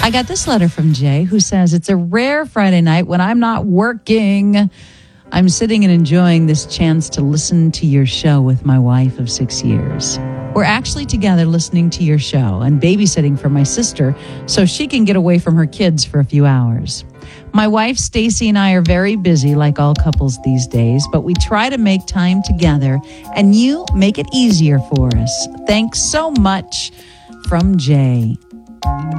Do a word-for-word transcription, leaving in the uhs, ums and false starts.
I got this letter from Jay who says, it's a rare Friday night when I'm not working. I'm sitting and enjoying this chance to listen to your show with my wife of six years. We're actually together listening to your show and babysitting for my sister so she can get away from her kids for a few hours. My wife, Stacy, and I are very busy like all couples these days, but we try to make time together, and you make it easier for us. Thanks so much, from Jay.